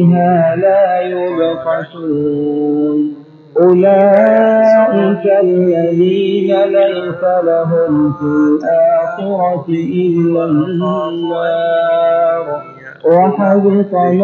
فيها لا يبخسون أولئك الذين ليس لهم في الآخرة إلا النار وحبط